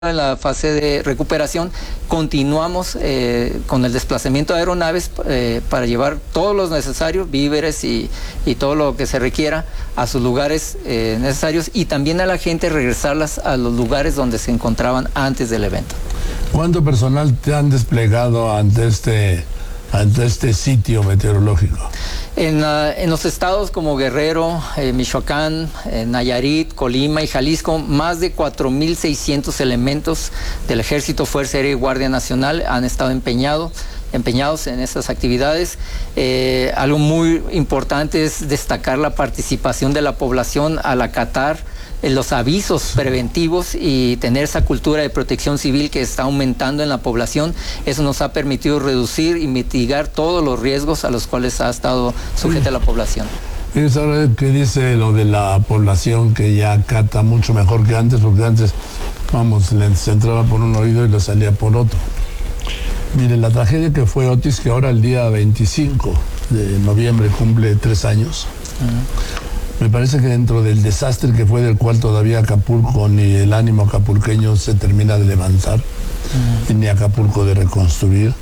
en la fase de recuperación, continuamos con el desplazamiento de aeronaves para llevar todo lo necesario, víveres y todo lo que se requiera a sus lugares necesarios, y también a la gente regresarlas a los lugares donde se encontraban antes del evento. ¿Cuánto personal te han desplegado ante este sitio meteorológico? En los estados como Guerrero, Michoacán, Nayarit, Colima y Jalisco, más de 4.600 elementos del Ejército, Fuerza Aérea y Guardia Nacional han estado empeñados en estas actividades. Algo muy importante es destacar la participación de la población al acatar los avisos preventivos y tener esa cultura de protección civil que está aumentando en la población. Eso nos ha permitido reducir y mitigar todos los riesgos a los cuales ha estado sujeta la población. ¿Y sabe qué dice lo de la población, que ya acata mucho mejor que antes? Porque antes, se entraba por un oído y le salía por otro. Mire, la tragedia que fue Otis, que ahora el día 25 de noviembre cumple 3 años, me parece que dentro del desastre que fue, del cual todavía Acapulco ni el ánimo acapulqueño se termina de levantar, ni Acapulco de reconstruir,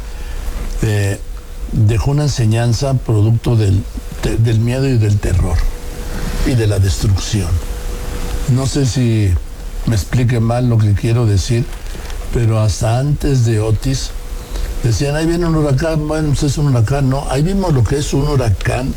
dejó una enseñanza producto del miedo y del terror y de la destrucción. No sé si me explique mal lo que quiero decir, pero hasta antes de Otis decían, ahí viene un huracán. Bueno, pues es un huracán, no, ahí vimos lo que es un huracán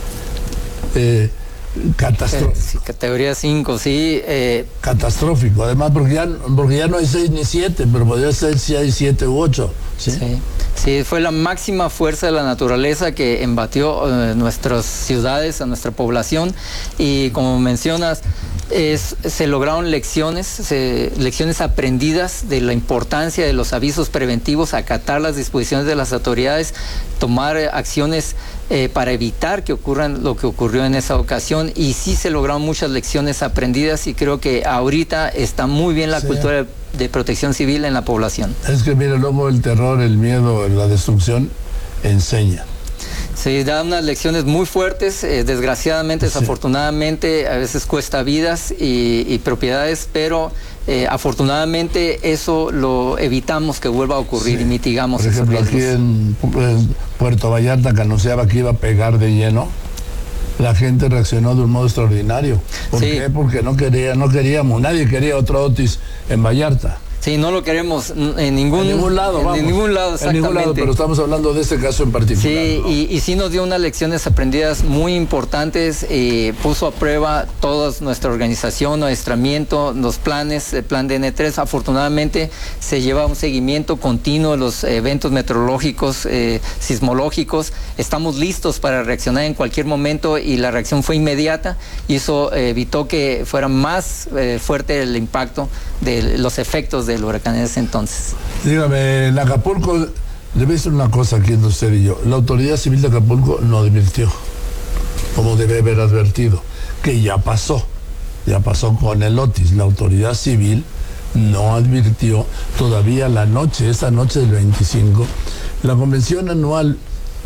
catastrófico. Sí, categoría 5, sí. Catastrófico, además, porque ya no hay 6 ni 7, pero podría ser si hay 7 u 8. ¿Sí? Sí, fue la máxima fuerza de la naturaleza que embatió nuestras ciudades, a nuestra población, y como mencionas, se lograron lecciones aprendidas de la importancia de los avisos preventivos, acatar las disposiciones de las autoridades, tomar acciones para evitar que ocurran lo que ocurrió en esa ocasión, y sí se lograron muchas lecciones aprendidas, y creo que ahorita está muy bien la cultura de protección civil en la población. Es que mire, luego el terror, el miedo, la destrucción enseña. Sí, da unas lecciones muy fuertes, desgraciadamente, desafortunadamente, a veces cuesta vidas y propiedades, pero afortunadamente eso lo evitamos que vuelva a ocurrir y mitigamos. Por ejemplo, aquí en Puerto Vallarta, que anunciaba que iba a pegar de lleno, la gente reaccionó de un modo extraordinario. ¿Por qué? Porque no queríamos, nadie quería otro Otis en Vallarta. Sí, no lo queremos en ningún lado, en ningún lado, exactamente. En ningún lado, pero estamos hablando de este caso en particular. Sí, ¿no? y sí nos dio unas lecciones aprendidas muy importantes, puso a prueba toda nuestra organización, adiestramiento, los planes, el plan de N3. Afortunadamente se lleva un seguimiento continuo de los eventos meteorológicos, sismológicos. Estamos listos para reaccionar en cualquier momento, y la reacción fue inmediata, y eso evitó que fuera más fuerte el impacto de los efectos del huracán en ese entonces. Dígame, en Acapulco, le voy a decir una cosa aquí entre usted y yo. La autoridad civil de Acapulco no advirtió, como debe haber advertido, que ya pasó con el Otis. La autoridad civil no advirtió todavía esta noche del 25. La convención anual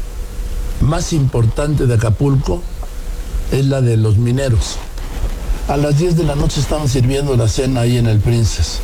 más importante de Acapulco es la de los mineros. A las 10 de la noche estaban sirviendo la cena ahí en el Princess.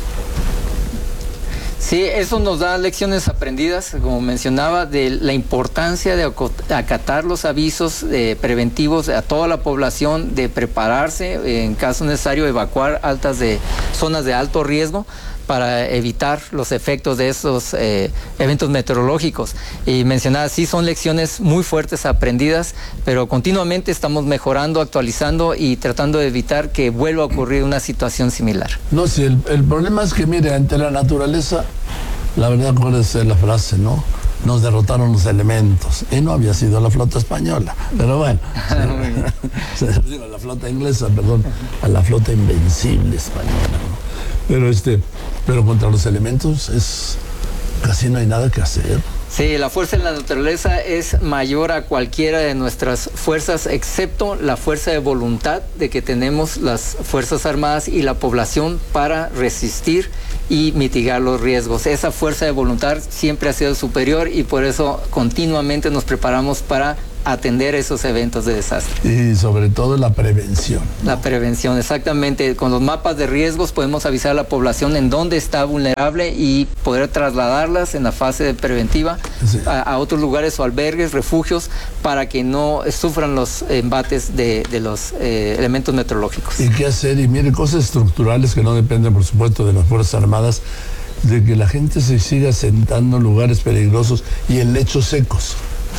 Sí, eso nos da lecciones aprendidas, como mencionaba, de la importancia de acatar los avisos preventivos a toda la población, de prepararse, en caso necesario, evacuar zonas de alto riesgo para evitar los efectos de esos eventos meteorológicos. Y mencionaba, sí, son lecciones muy fuertes aprendidas, pero continuamente estamos mejorando, actualizando y tratando de evitar que vuelva a ocurrir una situación similar. No, sí, el problema es que, mire, ante la naturaleza, la verdad, ¿cuál es la frase, no? Nos derrotaron los elementos. Y no había sido la flota española. Pero bueno, a la flota inglesa, perdón, a la flota invencible española, ¿no? Pero contra los elementos casi no hay nada que hacer. Sí, la fuerza de la naturaleza es mayor a cualquiera de nuestras fuerzas, excepto la fuerza de voluntad de que tenemos las Fuerzas Armadas y la población para resistir y mitigar los riesgos. Esa fuerza de voluntad siempre ha sido superior, y por eso continuamente nos preparamos para atender esos eventos de desastre. Y sobre todo la prevención. La prevención, exactamente. Con los mapas de riesgos podemos avisar a la población en dónde está vulnerable y poder trasladarlas en la fase preventiva a otros lugares o albergues, refugios, para que no sufran los embates de los elementos meteorológicos. ¿Y qué hacer? Y mire, cosas estructurales que no dependen, por supuesto, de las Fuerzas Armadas, de que la gente se siga sentando en lugares peligrosos y en lechos secos.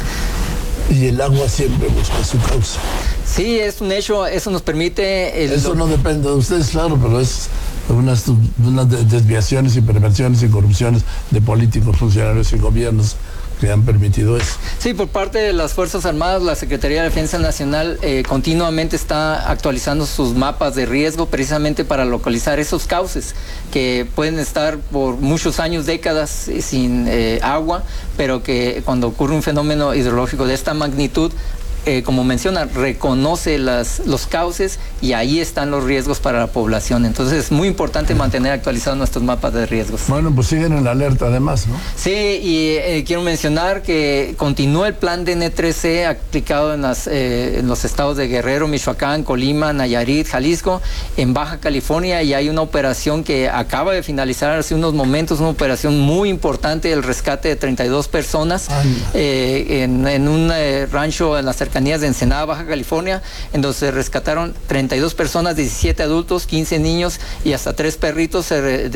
Y el agua siempre busca su causa. Sí, es un hecho, eso nos permite... Eso no depende de ustedes, claro, pero es unas desviaciones y perversiones y corrupciones de políticos, funcionarios y gobiernos que han permitido eso. Sí, por parte de las Fuerzas Armadas, la Secretaría de Defensa Nacional continuamente está actualizando sus mapas de riesgo precisamente para localizar esos cauces que pueden estar por muchos años, décadas sin agua, pero que cuando ocurre un fenómeno hidrológico de esta magnitud, como menciona, reconoce los cauces y ahí están los riesgos para la población. Entonces es muy importante mantener actualizados nuestros mapas de riesgos. Bueno, pues siguen en la alerta además, ¿no? Sí, y quiero mencionar que continúa el plan DN3C aplicado en los estados de Guerrero, Michoacán, Colima, Nayarit, Jalisco, en Baja California, y hay una operación que acaba de finalizar hace unos momentos, una operación muy importante, el rescate de 32 personas en un rancho en la cercanía de Ensenada, Baja California, en donde se rescataron 32 personas, 17 adultos, 15 niños y hasta 3 perritos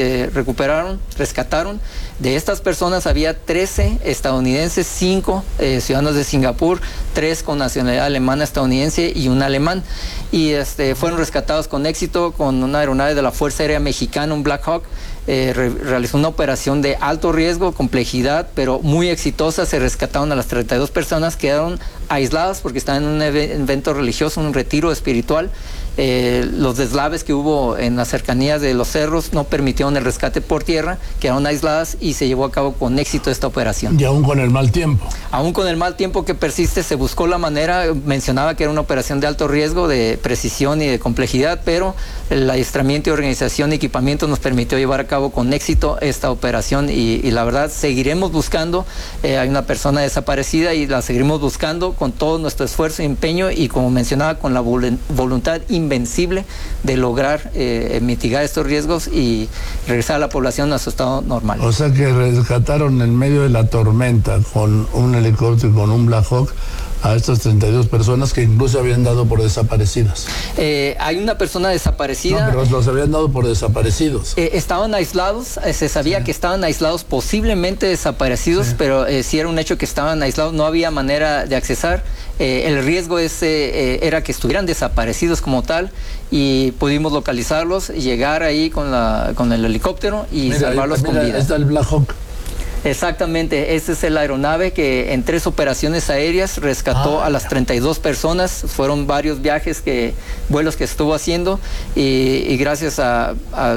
rescataron. De estas personas había 13 estadounidenses, 5 ciudadanos de Singapur, 3 con nacionalidad alemana estadounidense y un alemán. Y fueron rescatados con éxito con una aeronave de la Fuerza Aérea Mexicana, un Black Hawk. Realizó una operación de alto riesgo, complejidad, pero muy exitosa. Se rescataron a las 32 personas, quedaron aisladas porque estaban en un evento religioso, un retiro espiritual. Los deslaves que hubo en las cercanías de los cerros no permitieron el rescate por tierra, quedaron aisladas y se llevó a cabo con éxito esta operación. Y aún con el mal tiempo. Aún con el mal tiempo que persiste, se buscó la manera, mencionaba que era una operación de alto riesgo, de precisión y de complejidad, pero el adiestramiento y organización y equipamiento nos permitió llevar a cabo con éxito esta operación y la verdad seguiremos buscando. Hay una persona desaparecida y la seguiremos buscando con todo nuestro esfuerzo y empeño y, como mencionaba, con la voluntad invencible de lograr mitigar estos riesgos y regresar a la población a su estado normal. O sea que rescataron en medio de la tormenta con un helicóptero y con un Black Hawk a estas 32 personas que incluso habían dado por desaparecidas. Hay una persona desaparecida. No, pero los habían dado por desaparecidos. Estaban aislados, se sabía que estaban aislados, posiblemente desaparecidos, pero sí era un hecho que estaban aislados, no había manera de accesar. El riesgo era que estuvieran desaparecidos como tal, y pudimos localizarlos, llegar ahí con el helicóptero y salvarlos con vida. Está el Black Hawk. Exactamente, esa es la aeronave que en 3 operaciones aéreas rescató a las 32 personas. Fueron varios vuelos que estuvo haciendo y gracias a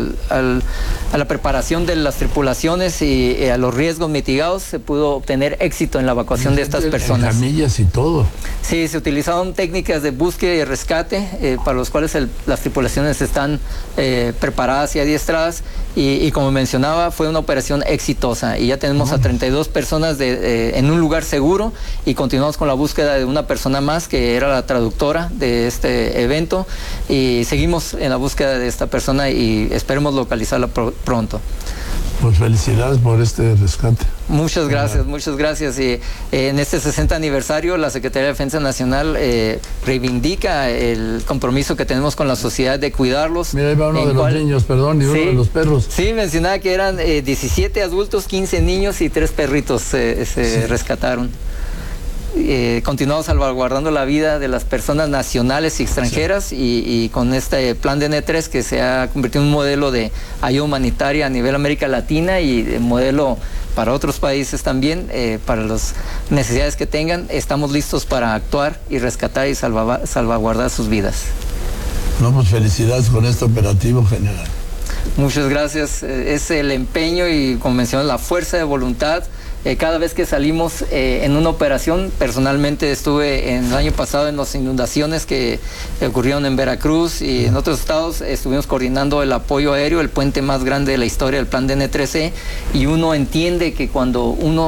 la preparación de las tripulaciones y a los riesgos mitigados se pudo obtener éxito en la evacuación de estas personas. Camillas y todo. Sí, se utilizaron técnicas de búsqueda y rescate para los cuales las tripulaciones están preparadas y adiestradas y como mencionaba, fue una operación exitosa y ya tenemos a 32 personas en un lugar seguro y continuamos con la búsqueda de una persona más que era la traductora de este evento y seguimos en la búsqueda de esta persona y esperemos localizarla pronto. Pues felicidades por este rescate. Muchas gracias, muchas gracias. Y en este 60 aniversario la Secretaría de Defensa Nacional reivindica el compromiso que tenemos con la sociedad de cuidarlos. Mira, ahí va uno de los niños, perdón, y uno de los perros. Sí, mencionaba que eran 17 adultos, 15 niños y 3 perritos se rescataron. Continuamos salvaguardando la vida de las personas nacionales y extranjeras y con este plan de DN3 que se ha convertido en un modelo de ayuda humanitaria a nivel América Latina y de modelo para otros países también, para las necesidades que tengan, estamos listos para actuar y rescatar y salvaguardar sus vidas. No, pues felicidades con este operativo, general. Muchas gracias. Es el empeño y, como mencioné, la fuerza de voluntad. Cada vez que salimos en una operación, personalmente estuve el año pasado en las inundaciones que ocurrieron en Veracruz y en otros estados, estuvimos coordinando el apoyo aéreo, el puente más grande de la historia del plan DN3C, y uno entiende que cuando uno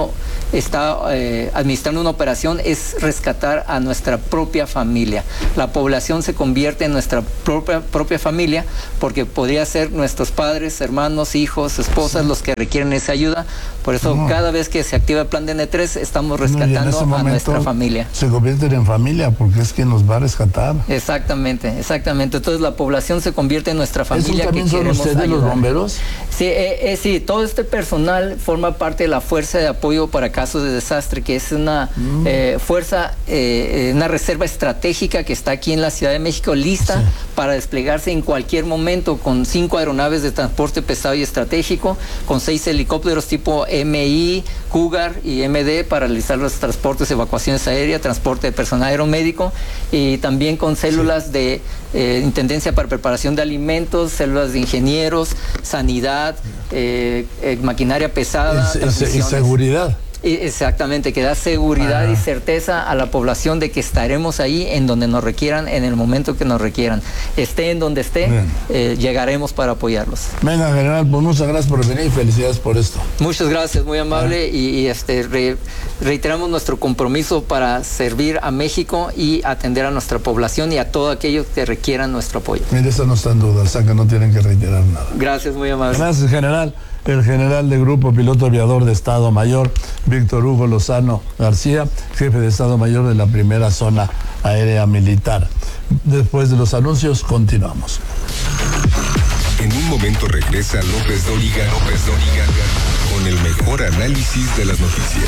está administrando una operación es rescatar a nuestra propia familia. La población se convierte en nuestra propia familia porque podría ser nuestros padres, hermanos, hijos, esposas los que requieren esa ayuda. Por eso cada vez que se activa el plan de N3 estamos rescatando a nuestra familia. Se convierten en familia porque es quien nos va a rescatar. Exactamente. Entonces la población se convierte en nuestra familia. ¿Eso también que son ustedes ayudar. Los bomberos? Sí, todo este personal forma parte de la Fuerza de Apoyo para Casos de Desastre, que es una fuerza, una reserva estratégica que está aquí en la Ciudad de México lista para desplegarse en cualquier momento con 5 aeronaves de transporte pesado y estratégico, con 6 helicópteros tipo MI, Cougar y MD para realizar los transportes, evacuaciones aéreas, transporte de personal aeromédico, y también con células de Intendencia para Preparación de Alimentos, células de ingenieros, sanidad, maquinaria pesada. Y seguridad. Exactamente, que da seguridad y certeza a la población de que estaremos ahí en donde nos requieran, en el momento que nos requieran. Esté en donde esté, llegaremos para apoyarlos. Venga, general, pues muchas gracias por venir y felicidades por esto. Muchas gracias, muy amable, y reiteramos nuestro compromiso para servir a México y atender a nuestra población y a todos aquellos que requieran nuestro apoyo. Mire, eso no está en duda, o sea que no tienen que reiterar nada. Gracias, muy amable. Gracias, general. El general de Grupo Piloto Aviador de Estado Mayor, Víctor Hugo Lozano García, jefe de Estado Mayor de la Primera Zona Aérea Militar. Después de los anuncios, continuamos. En un momento regresa López Dóriga con el mejor análisis de las noticias.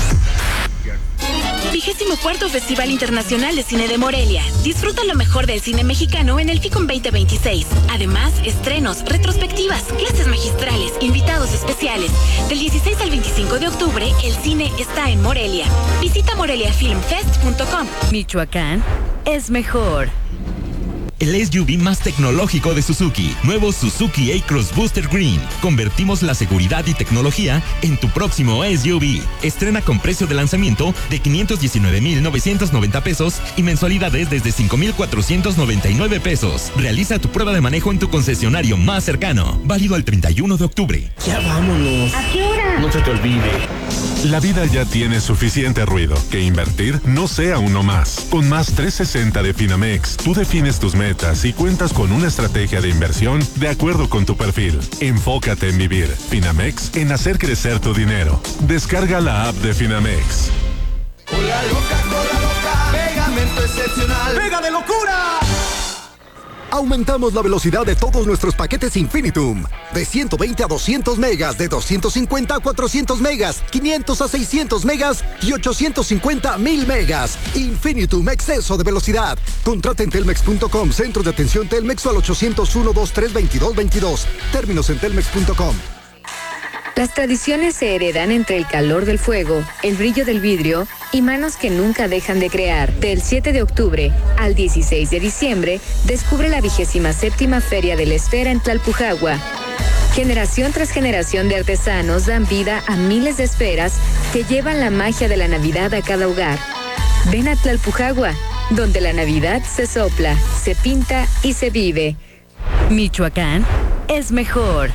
24º Festival Internacional de Cine de Morelia. Disfruta lo mejor del cine mexicano en el FICOM 2026. Además, estrenos, retrospectivas, clases magistrales, invitados especiales. Del 16 al 25 de octubre, el cine está en Morelia. Visita moreliafilmfest.com. Michoacán es mejor. El SUV más tecnológico de Suzuki. Nuevo Suzuki A-Cross Booster Green. Convertimos la seguridad y tecnología en tu próximo SUV. Estrena con precio de lanzamiento de 519,990 pesos y mensualidades desde 5,499 pesos. Realiza tu prueba de manejo en tu concesionario más cercano. Válido el 31 de octubre. Ya vámonos. ¿A qué hora? No se te olvide. La vida ya tiene suficiente ruido. Que invertir no sea uno más. Con Más 360 de Finamex, tú defines tus metas y cuentas con una estrategia de inversión de acuerdo con tu perfil. Enfócate en vivir. Finamex, en hacer crecer tu dinero. Descarga la app de Finamex. Cola loca, pegamento excepcional. ¡Pega de locura! Aumentamos la velocidad de todos nuestros paquetes Infinitum. De 120 a 200 megas, de 250 a 400 megas, 500 a 600 megas y 850 a 1000 megas. Infinitum, exceso de velocidad. Contrata en telmex.com, centro de atención Telmex o al 801-232-2222. Términos en telmex.com. Las tradiciones se heredan entre el calor del fuego, el brillo del vidrio y manos que nunca dejan de crear. Del 7 de octubre al 16 de diciembre, descubre la 27ª Feria de la Esfera en Tlalpujagua. Generación tras generación de artesanos dan vida a miles de esferas que llevan la magia de la Navidad a cada hogar. Ven a Tlalpujagua, donde la Navidad se sopla, se pinta y se vive. Michoacán es mejor.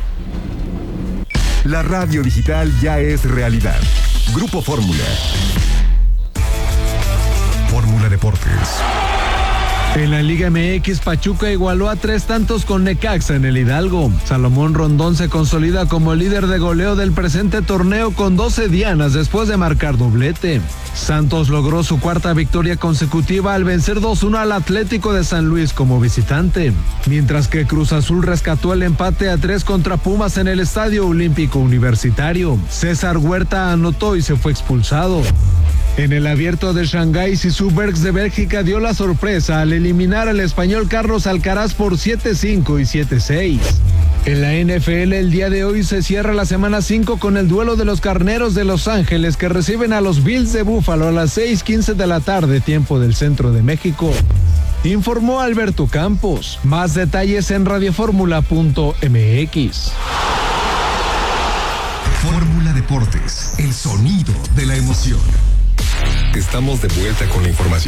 La radio digital ya es realidad. Grupo Fórmula. Fórmula Deportes. En la Liga MX, Pachuca igualó a 3 tantos con Necaxa en el Hidalgo. Salomón Rondón se consolida como líder de goleo del presente torneo con 12 dianas después de marcar doblete. Santos logró su 4ª victoria consecutiva al vencer 2-1 al Atlético de San Luis como visitante. Mientras que Cruz Azul rescató el empate a 3 contra Pumas en el Estadio Olímpico Universitario. César Huerta anotó y se fue expulsado. En el Abierto de Shanghái, Zizou Bergs de Bélgica dio la sorpresa al eliminar al español Carlos Alcaraz por 7-5 y 7-6. En la NFL, el día de hoy se cierra la semana 5 con el duelo de los Carneros de Los Ángeles que reciben a los Bills de Buffalo a las 6:15 de la tarde, tiempo del centro de México. Informó Alberto Campos. Más detalles en radioformula.mx. Fórmula Deportes, el sonido de la emoción. Estamos de vuelta con la información.